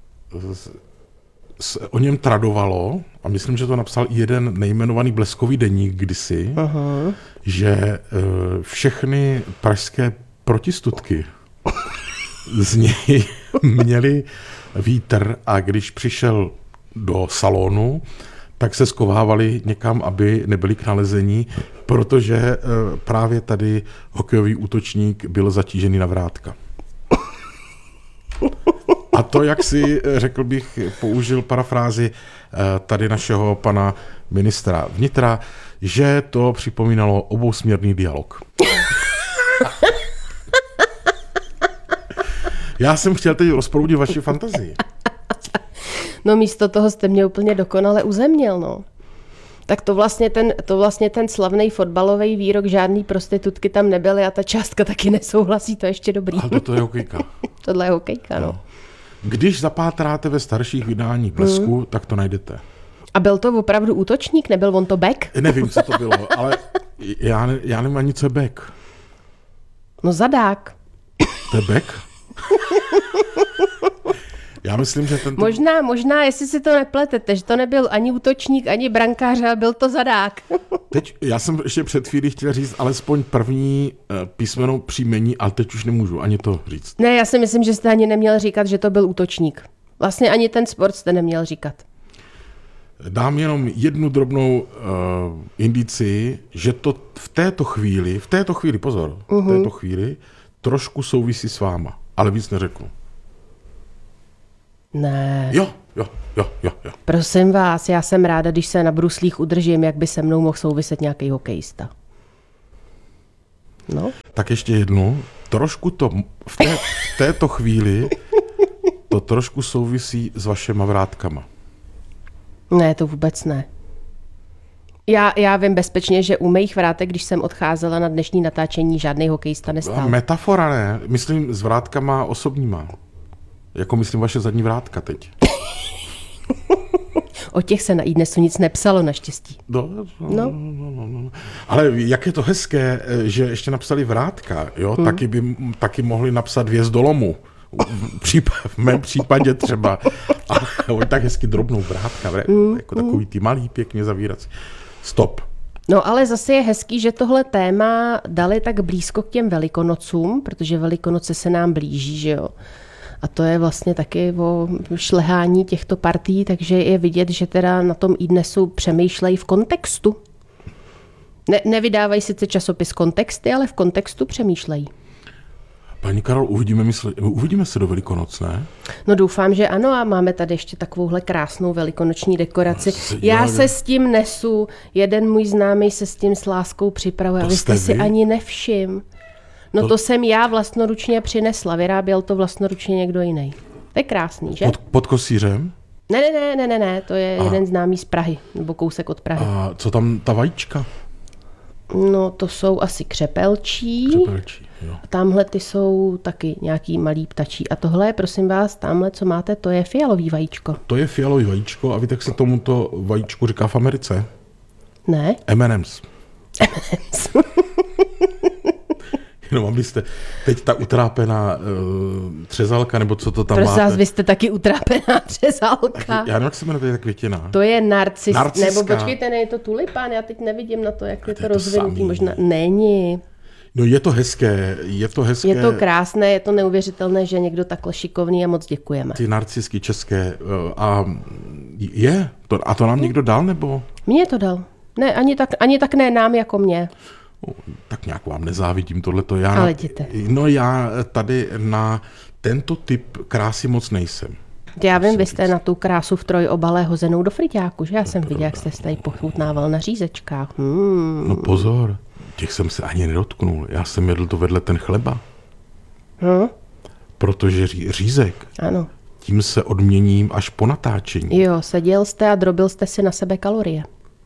o něm tradovalo, a myslím, že to napsal i jeden nejmenovaný Bleskový deník kdysi, uh-huh. že uh, všechny pražské protistudky z něj měly vítr a když přišel do salonu, tak se skovávali někam, aby nebyli k nalezení, protože uh, právě tady hokejový útočník byl zatížený na vrátka. A to, jak si, řekl bych, použil parafrázi tady našeho pana ministra vnitra, že to připomínalo obousměrný dialog. Já jsem chtěl teď rozproudit vaši fantazii. No místo toho jste mě úplně dokonale uzemnil, no. Tak to vlastně ten, to vlastně ten slavný fotbalový výrok, žádný prostitutky tam nebyly a ta částka taky nesouhlasí, to je ještě dobrý. Ale to je hokejka. Tohle je hokejka, no. no. Když zapátráte ve starších vydáních Blesku, hmm. tak to najdete. A byl to opravdu útočník? Nebyl on to back? Nevím, co to bylo, ale já, ne, já nevím ani, co je back. No zadák. To je back? Já myslím, že tento... Možná, možná, jestli si to nepletete, že to nebyl ani útočník, ani brankář, ale byl to zadák. Teď, já jsem ještě před chvílí chtěl říct alespoň první písmeno příjmení, ale teď už nemůžu ani to říct. Ne, já si myslím, že jste ani neměl říkat, že to byl útočník. Vlastně ani ten sport jste neměl říkat. dám jenom jednu drobnou uh, indici, že to v této chvíli, v této chvíli, pozor, uh-huh. v této chvíli trošku souvisí s váma, ale víc neřeknu. Ne. Jo, jo, jo, jo, jo. Prosím vás, já jsem ráda, když se na bruslích udržím, jak by se mnou mohl souviset nějaký hokejista. No. Tak ještě jednu. Trošku to v, té, v této chvíli to trošku souvisí s vašima vrátkama. Ne, to vůbec ne. Já, já vím bezpečně, že u mých vrátek, když jsem odcházela na dnešní natáčení, žádný hokejista nestál. Metafora ne, myslím s vrátkama osobníma. Jako myslím vaše zadní vrátka teď. O těch se na iDnesu nic nepsalo naštěstí. No, no, no. No, no, no. Ale jak je to hezké, že ještě napsali vrátka, jo? Hmm. Taky by taky mohli napsat věz do lomu. V, případ, v mém případě třeba. Ale oni tak hezky drobnou vrátka, hmm. jako takový ty malý, pěkně zavírací. Stop. No ale zase je hezký, že tohle téma dali tak blízko k těm Velikonocům, protože Velikonoce se nám blíží, že jo. A to je vlastně taky o šlehání těchto partí, takže je vidět, že teda na tom iDnesu přemýšlejí v kontextu. Ne, nevydávají sice časopis Kontexty, ale v kontextu přemýšlejí. Paní Karol, uvidíme, mysle, uvidíme se do Velikonoc, ne? No doufám, že ano a máme tady ještě takovouhle krásnou velikonoční dekoraci. No, já se s tím nesu, jeden můj známý se s tím s láskou připravuje, a vy jste si ani nevšim. No to... to jsem já vlastnoručně přinesla, vyráběl to vlastnoručně někdo jiný. To je krásný, že? Pod, pod kosířem? Ne, ne, ne, ne, ne, ne, to je a. jeden známý z Prahy, nebo kousek od Prahy. A co tam ta vajíčka? No to jsou asi křepelčí. Křepelčí, jo. A tamhle ty jsou taky nějaký malý ptačí. A tohle je, prosím vás, tamhle, co máte, to je fialový vajíčko. To je fialový vajíčko a víte, jak se tomuto vajíčku říká v Americe? Ne. M and M's. M and M's. Jenom abyste teď ta utrápená uh, třezalka, nebo co to tam Prosím máte. Vás, vy jste taky utrápená třezalka. Já nevím, jak se jmenuje ta květina. To je narcis. Narciska. Nebo počkejte, ne, je to tulipán, já teď nevidím na to, jak je to, je to rozvinutý. samý. Možná není. No je to hezké, je to hezké. Je to krásné, je to neuvěřitelné, že někdo takhle šikovný a moc děkujeme. Ty narcisky české. A je? To, a to nám někdo dal, nebo? Mně to dal. Ne, ani tak, ani tak ne nám jako mě. Tak nějak vám nezávidím tohleto. Já, Ale jděte. No já tady na tento typ krásy moc nejsem. Já vím, vy jste na tu krásu v trojobale hozenou do friťáku, že? Já jsem viděla, jak jste se tady pochutnával na řízečkách. Hmm. No pozor, těch jsem se ani nedotknul. Já jsem jedl to vedle ten chleba. Hmm? Protože ří, řízek, ano. tím se odměním až po natáčení. Jo, seděl jste a drobil jste si na sebe kalorie.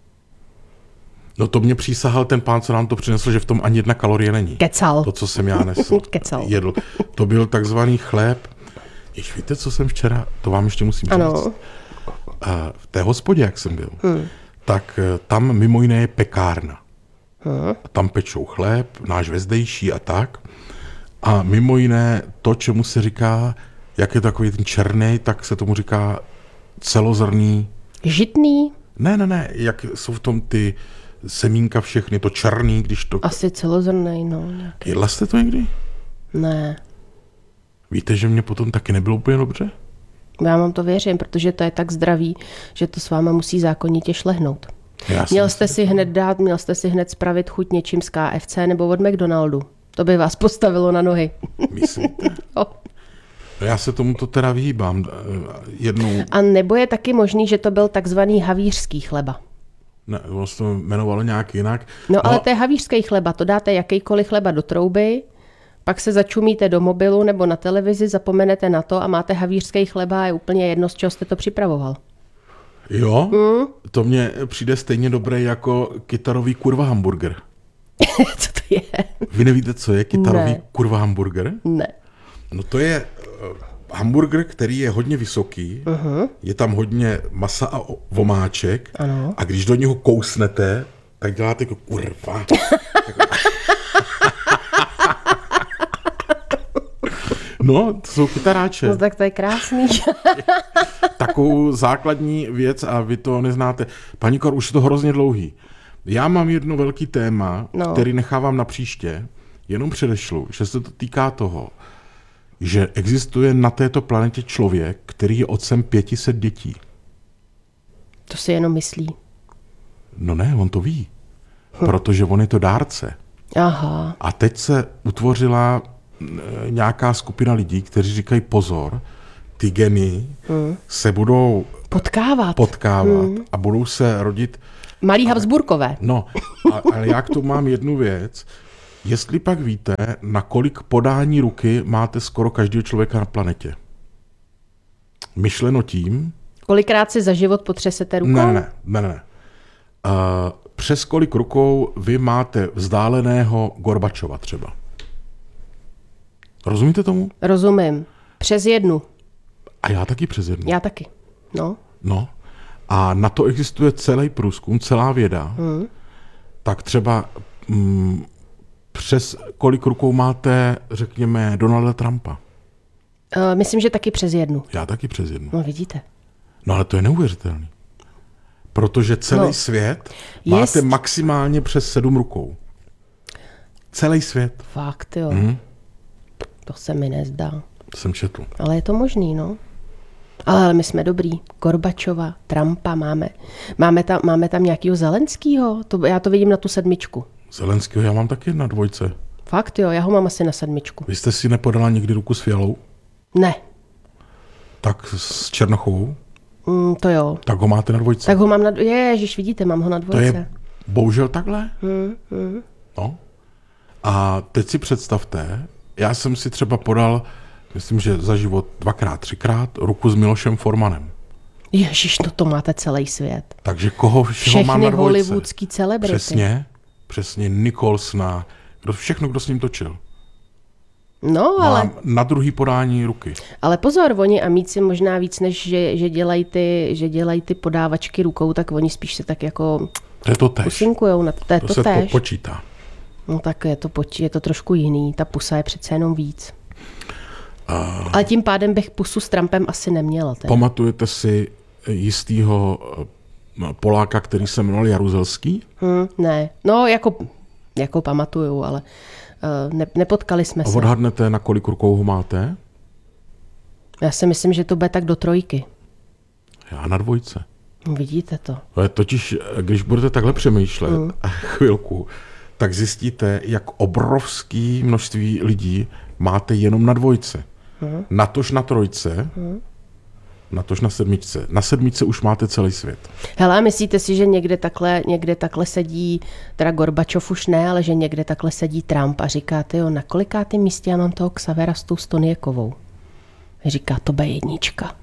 No to mě přísahal ten pán, co nám to přinesl, že v tom ani jedna kalorie není. Kecal. To, co jsem já nesl. Kecal. Jedl. To byl takzvaný chléb. Jež víte, co jsem včera, to vám ještě musím ano. říct. V té hospodě, jak jsem byl, hmm. tak tam mimo jiné je pekárna. Hmm. Tam pečou chléb, náš vezdejší a tak. A mimo jiné to, čemu se říká, jak je takový ten černý, tak se tomu říká celozrnný. Žitný? Ne, ne, ne, jak jsou v tom ty semínka všechny, to černý, když to... Asi celozrnný, no. Nějaký. Jedla jste to někdy? Ne. Víte, že mě potom taky nebylo úplně dobře? Já vám to věřím, protože to je tak zdravý, že to s váma musí zákonitě šlehnout. Já měl jste si hned dát, měl jste si hned spravit chuť něčím z K F C nebo od McDonaldu. To by vás postavilo na nohy. Myslíte? No. Já se tomuto teda vyhýbám jednou. A nebo je taky možný, že to byl takzvaný havířský chleba. Ne, ono se to jmenovalo nějak jinak. No, no ale to je havířský chleba, to dáte jakýkoliv chleba do trouby, pak se začumíte do mobilu nebo na televizi, zapomenete na to a máte havířský chleba a je úplně jedno, z čeho jste to připravoval. Jo? Mm? To mně přijde stejně dobré jako kytarový kurva hamburger. Co to je? Vy nevíte, co je kytarový ne. kurva hamburger? Ne. No to je uh, hamburger, který je hodně vysoký, uh-huh. je tam hodně masa a vomáček ano. A když do něho kousnete, tak děláte jako kurva. No, to jsou kytaráče. No tak to je krásný. Takovou základní věc a vy to neznáte. Paní Kor, už je to hrozně dlouhý. Já mám jedno velký téma, no. který nechávám na příště, jenom předešlu, že se to týká toho, že existuje na této planetě člověk, který je otcem pěti set dětí. To si jenom myslí. No ne, on to ví. Hm. Protože on je to dárce. Aha. A teď se utvořila nějaká skupina lidí, kteří říkají pozor, ty geny hmm. se budou potkávat, potkávat hmm. a budou se rodit... Malí Habsburkové. No, ale já k tomu mám jednu věc. Jestli pak víte, na kolik podání ruky máte skoro každého člověka na planetě? Myšleno tím... Kolikrát si za život potřesete rukou? Ne, ne, ne, ne. Uh, přes kolik rukou vy máte vzdáleného Gorbačova třeba? Rozumíte tomu? Rozumím. Přes jednu. A já taky přes jednu. Já taky. No. No. A na to existuje celý průzkum, celá věda. Hmm. Tak třeba mm, přes kolik rukou máte, řekněme, Donalda Trumpa? Uh, myslím, že taky přes jednu. Já taky přes jednu. No vidíte. No ale to je neuvěřitelný. Protože celý no. svět máte Jest. maximálně přes sedm rukou. Celý svět. Fakt, jo. Hmm. To se mi nezdá. To jsem četl. Ale je to možný, no. Ale my jsme dobrý. Gorbačova, Trumpa máme. Máme tam, máme tam nějakýho Zelenskýho? To, já to vidím na tu sedmičku. Zelenskýho já mám taky na dvojce. Fakt jo, já ho mám asi na sedmičku. Vy jste si nepodala někdy ruku s Fialou? Ne. Tak s Černochovou? Mm, to jo. Tak ho máte na dvojce. Tak ho mám na dvojce. Ježiš, vidíte, mám ho na dvojce. To je bohužel takhle. Mm, mm. No. A teď si představte, já jsem si třeba podal, myslím, že za život dvakrát, třikrát, ruku s Milošem Formanem. Ježiš, no to máte celý svět. Takže koho všeho mám na Všechny dvojce? hollywoodský celebrity. Přesně, přesně Nicholsona, kdo, všechno, kdo s ním točil. No, ale... Mám na druhý podání ruky. Ale pozor, oni amíci možná víc, než že, že, dělají ty, že dělají ty podávačky rukou, tak oni spíš se tak jako to je to tež. pusinkujou. Na to, to, je to to se tež. po, počítá. No tak je to, poč- je to trošku jiný. Ta pusa je přece jenom víc. Uh, Ale tím pádem bych pusu s Trumpem asi neměla. Teda. Pamatujete si jistýho Poláka, který se jmenoval Jaruzelský? Hmm, ne, no jako, jako pamatuju, ale uh, ne, nepotkali jsme A se. odhadnete, na kolik rukou ho máte? Já si myslím, že to bude tak do trojky. Já na dvojce. No, vidíte to. Totiž, když budete takhle přemýšlet hmm. chvilku, tak zjistíte, jak obrovské množství lidí máte jenom na dvojce. Hmm. Natož na trojce, hmm. natož na sedmičce. Na sedmičce už máte celý svět. Hele, myslíte si, že někde takhle, někde takhle sedí, teda Gorbačov už ne, ale že někde takhle sedí Trump a říká, tyjo, na kolikátém místě já mám toho Xavera s tou Stoniakovou? Říká, to bude jednička.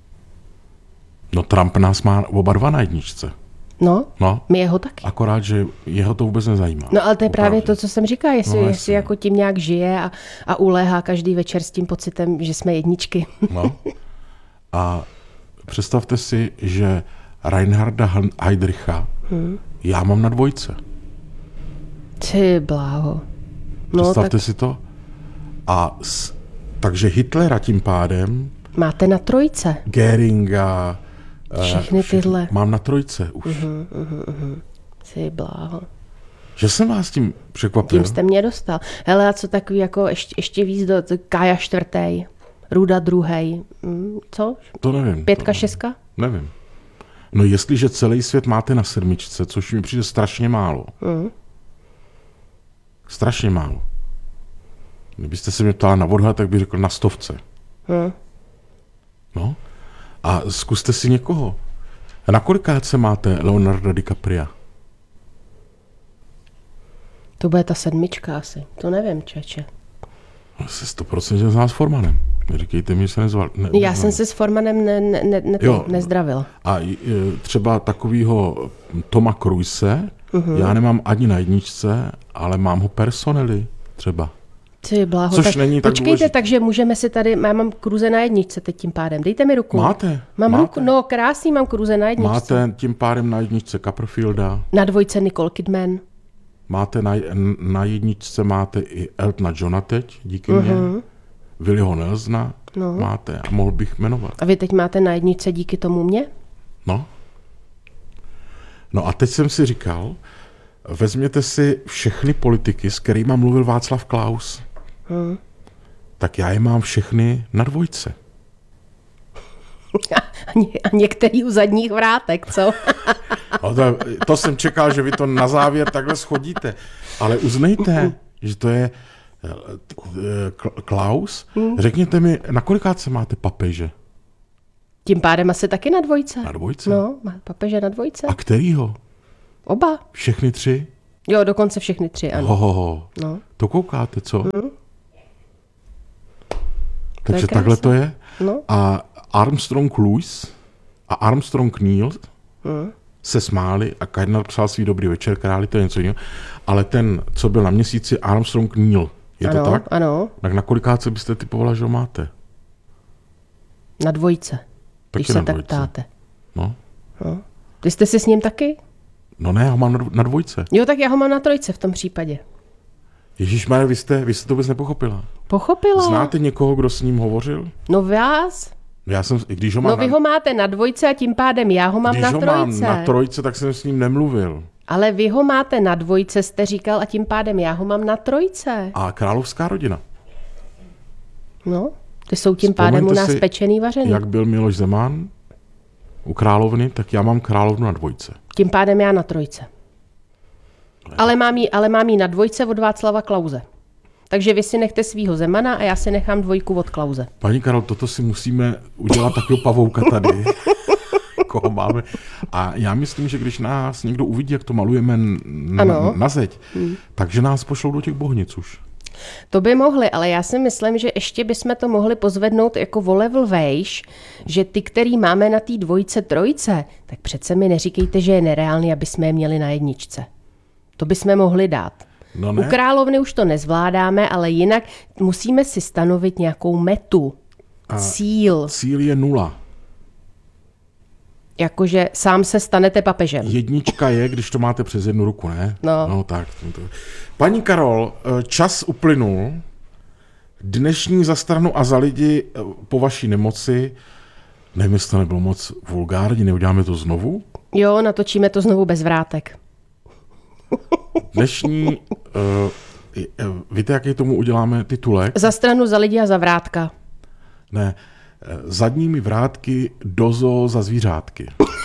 No Trump nás má oba dva na jedničce. No, no, my jeho taky. Akorát, že jeho to vůbec nezajímá. No ale to je opravdu. právě to, co jsem říkala, jestli, no, jestli jako tím nějak žije a, a uléhá každý večer s tím pocitem, že jsme jedničky. No. A představte si, že Reinharda Heydricha hmm. já mám na dvojce. Ty bláho. No, představte tak... si to. A s, takže Hitlera tím pádem... Máte na trojce. Göringa... Všechny tyhle. Mám na trojce už. Uh-huh, uh-huh, uh-huh. Ty bláho. Že jsem vás tím překvapil. Tím jste mě dostal. Hele, a co takový jako ještě, ještě víc do Kája čtvrtý, Ruda druhý. Hm, co? To nevím. Pětka, to šestka? Nevím. No jestliže celý svět máte na sedmičce, což mi přijde strašně málo. Uh-huh. Strašně málo. Kdybyste se mě ptala na odhad, tak bych řekl na stovce. Uh-huh. No. A zkuste si někoho. Na kolikátce máte Leonarda DiCapria? To bude ta sedmička asi. To nevím, čeče. Se sto procent znám s Formanem. Neříkejte mi, že se nezval. Ne, Já jsem se s Formanem ne, ne, ne, ne, nezdravila. A třeba takovýho Toma Cruise, uh-huh. já nemám ani na jedničce, ale mám ho personally třeba. Ty bláho, což tak, není tak počkejte, důležitý. Takže můžeme si tady, já mám Cruise na jedničce teď tím pádem, dejte mi ruku. Máte. Mám máte. ruku, no krásný, mám Cruise na jedničce. Máte tím pádem na jedničce Copperfielda. Na dvojce Nicole Kidman. Máte na, na jedničce máte i Eltona Johna teď, díky uh-huh. mně. Willyho Nelsona no. máte a mohl bych jmenovat. A vy teď máte na jedničce díky tomu mě? No. No a teď jsem si říkal, vezměte si všechny politiky, s kterými mluvil Václav Klaus. Hmm. Tak já je mám všechny na dvojce. A některý u zadních vrátek, co? No to, to jsem čekal, že vy to na závěr takhle schodíte. Ale uznejte, že to je Klaus. Řekněte mi, na kolikáce máte papeže? Tím pádem asi taky na dvojce. Na dvojce? No, má papeže na dvojce. A kterýho? Oba. Všechny tři? Jo, dokonce všechny tři, ano. Ho, ho, ho. No. To koukáte, co? Mm. Takže to takhle to je. No. A Armstrong Lewis a Armstrong Neil mm. se smáli a Kardinál psal svý dobrý večer, králi, to je něco jiného. Ale ten, co byl na měsíci, Armstrong Neil, je ano, to tak? Ano. Tak na kolikáce byste typovala, že ho máte? Na dvojce, taky když se na tak dvojce. ptáte. No. No. Vy jste si s ním taky? No ne, já ho mám na dvojce. Jo, tak já ho mám na trojce v tom případě. Ježišmarja, vy jste, vy jste to vůbec nepochopila. Pochopila. Znáte někoho, kdo s ním hovořil? No vás? Já jsem, když ho mám No vy na, ho máte na dvojce a tím pádem já ho mám když na ho trojce. mám na trojce, tak jsem s ním nemluvil. Ale vy ho máte na dvojce, jste říkal, a tím pádem já ho mám na trojce. A královská rodina. No, ty jsou tím pádem u nás si, pečený, vařený. Jak byl Miloš Zeman u královny, tak já mám královnu na dvojce. Tím pádem já na trojce. Ale mám, jí, ale mám jí na dvojce od Václava Klause. Takže vy si nechte svýho Zemana a já si nechám dvojku od Klause. Paní Karol, toto si musíme udělat takového pavouka tady. Koho máme. A já myslím, že když nás někdo uvidí, jak to malujeme na, na zeď, hmm. takže nás pošlou do těch Bohnic už. To by mohli, ale já si myslím, že ještě bychom to mohli pozvednout jako o level vejš, že ty, který máme na té dvojce, trojce, tak přece mi neříkejte, že je nereálný, aby jsme je měli na jedničce. To bychom mohli dát. No ne. U královny už to nezvládáme, ale jinak musíme si stanovit nějakou metu. A cíl. Cíl je nula. Jakože sám se stanete papežem. Jednička je, když to máte přes jednu ruku, ne? No. No tak. Paní Karol, čas uplynul. Dnešní Za stranu a za lidi po vaší nemoci, nevím, jestli to nebylo moc vulgární, neuděláme to znovu? Jo, natočíme to znovu bez vrátek. Dnešní, uh, víte, jaký tomu uděláme titulek? Za stranu, za lidi a za vrátka. Ne, zadními vrátky do zoo za zvířátky.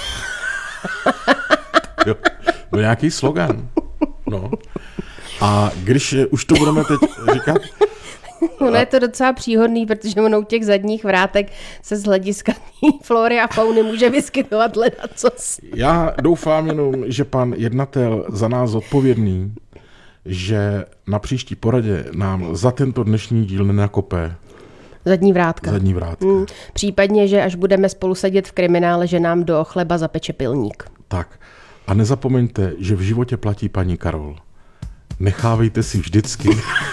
Jo, to je nějaký slogan. No. A když už to budeme teď říkat... Ono je to docela příhodný, protože ono u těch zadních vrátek se z hlediska flory a fauny může vyskytovat ledacos. Já doufám jenom, že pan jednatel za nás zodpovědný, že na příští poradě nám za tento dnešní díl nenakope zadní vrátka. Zadní vrátka. Hmm. Případně, že až budeme spolu sedět v kriminále, že nám do chleba zapeče pilník. Tak. A nezapomeňte, že v životě platí paní Karol. Nechávejte si vždycky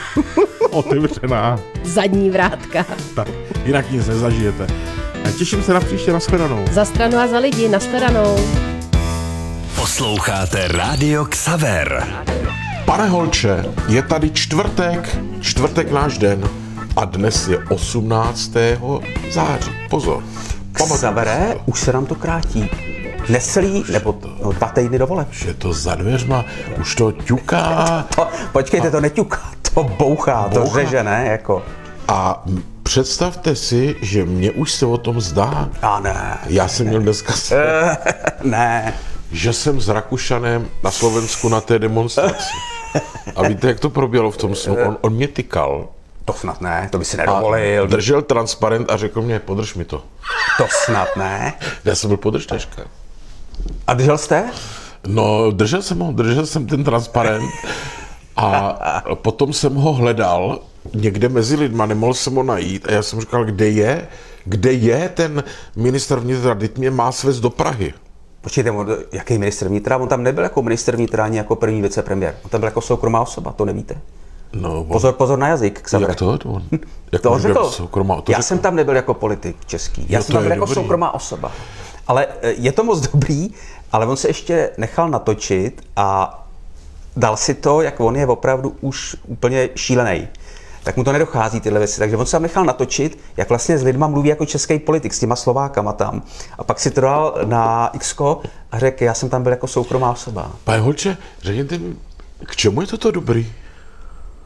otevřená zadní vrátka. Tak, jinak nic nezažijete. A těším se na příště, nashledanou. Za stranu a za lidi, nashledanou. Posloucháte Rádio Xaver. Pane Holče, je tady čtvrtek, čtvrtek náš den a dnes je osmnáctého září. Pozor. Xavere, už se nám to krátí. Necelý, nebo no, dva týdny do voleb. Že to za dveřma, už to ťuká. To, počkejte, to neťuká, to bouchá, to Bouchá. řeže, ne? Jako. A představte si, že mě už se o tom zdá. A ne. Já jsem měl dneska se, Ne. že jsem s Rakušanem na Slovensku na té demonstraci. A víte, jak to proběhlo v tom snu? On, on mě tykal. To snad ne, to by si A nedovolil. držel transparent a řekl mě, podrž mi to. To snad ne. Já jsem byl podržtačka. A držel jste? No, držel jsem ho, držel jsem ten transparent a potom jsem ho hledal někde mezi lidma, nemohl jsem ho najít a já jsem říkal, kde je, kde je ten ministr vnitra, teď mě má svést do Prahy. Počkejte, jaký ministr vnitra? On tam nebyl jako ministr vnitra ani jako první vicepremiér. On tam byl jako soukromá osoba, to nevíte. No, on, Pozor, pozor na jazyk, Xaver. jak to? On, jak To on řekl. soukromá, to Já řekl. jsem tam nebyl jako politik český. Já Jo, jsem to tam byl je jako dobrý. soukromá osoba. Ale je to moc dobrý, ale on se ještě nechal natočit a dal si to, jak on je opravdu už úplně šílený. Tak mu to nedochází tyhle věci. Takže on se tam nechal natočit, jak vlastně s lidma mluví jako český politik, s těma Slovákama tam. A pak si to dal na Xko a řekl, já jsem tam byl jako soukromá osoba. Pane Holče, řekněte mi, k čemu je toto dobrý?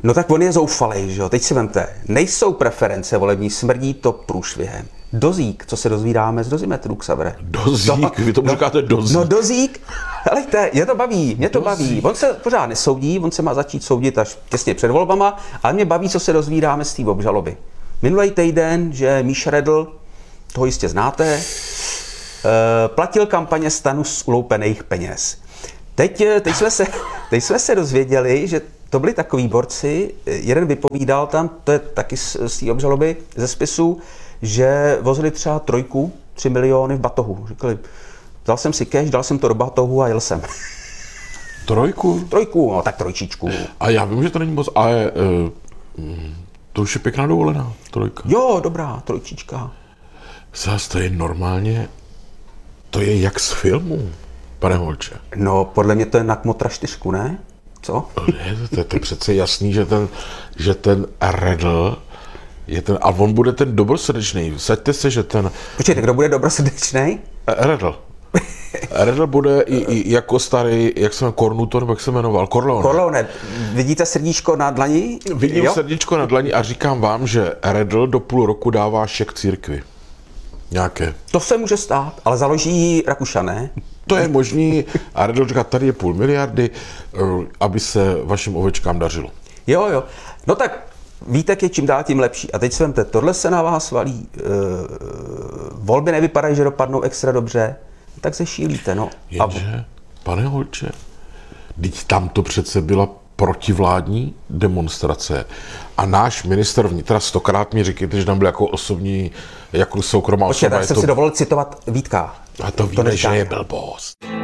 No tak on je zoufalej, že jo? Teď si vemte, nejsou preference volební, smrdí to průšvihem. Dozík, co se dozvídáme z Dozimetru, Xavere. Dozík? Vy tomu no, říkáte dozík? No dozík, helejte, mě to baví, mě to dozík. baví. On se pořád nesoudí, on se má začít soudit až těsně před volbama, ale mě baví, co se dozvídáme z té obžaloby. Minulý týden, že Míša Redl, toho jistě znáte, platil kampaně STANu z uloupených peněz. Teď, teď, jsme se, teď jsme se dozvěděli, že to byli takový borci, jeden vypovídal tam, to je taky z, z té obžaloby, ze spisu, že vozili třeba trojku, tři miliony v batohu. Říkali, dal jsem si cash, dal jsem to do batohu a jel jsem. Trojku? Trojku, no tak trojčičku. A já vím, že to není moc, ale uh, to už je pěkná dovolená, trojka. Jo, dobrá, trojčička. Zas to je normálně, to je jak z filmu, pane Holče. No, podle mě to je na Kmotra čtyřku, ne? Co? Ne, to, to je přece jasný, že ten, že ten Redl je ten, a on bude ten dobrosrdečný. Vsaďte se, že ten... Počkejte, kdo bude dobrosrdečný? Redl. Redl bude i, i jako starý, jak se jmenuje, Cornuto, nebo jak se jmenoval, Corleone. Corleone, vidíte srdíčko na dlani? Vidím jo? srdíčko na dlani a říkám vám, že Redl do půl roku dává šek církvi. Nějaké. To se může stát, ale založí Rakušané. To je možný. A Redl říká, tady je půl miliardy, aby se vašim ovečkám dařilo. Jo, jo. No tak Vítek je čím dál tím lepší. A teď si vemte, tohle se na vás valí. E, volby nevypadají, že dopadnou extra dobře. Tak se šílíte, no. Jenže, a... pane Holče, teď tam to přece byla protivládní demonstrace. A náš ministr vnitra stokrát mi říkejte, že tam byl jako osobní, jako soukromá osoba. Počkej, tak jsem to... si dovolil citovat Vítka. A to víme, že je blbost.